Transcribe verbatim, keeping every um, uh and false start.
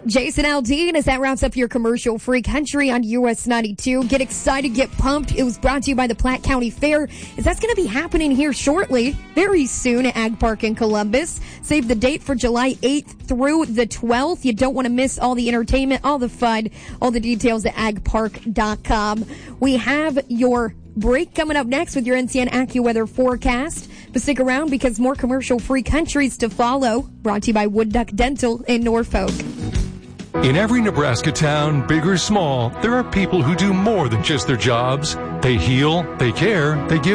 Jason Aldean, as that wraps up your commercial-free country on U S ninety-two. Get excited, get pumped. It was brought to you by the Platte County Fair, as that's going to be happening here shortly, very soon at Ag Park in Columbus. Save the date for July eighth through the twelfth. You don't want to miss all the entertainment, all the fun, all the details at ag park dot com. We have your break coming up next with your N C N AccuWeather forecast. But stick around because more commercial-free countries to follow. Brought to you by Wood Duck Dental in Norfolk. In every Nebraska town, big or small, there are people who do more than just their jobs. They heal, they care, they give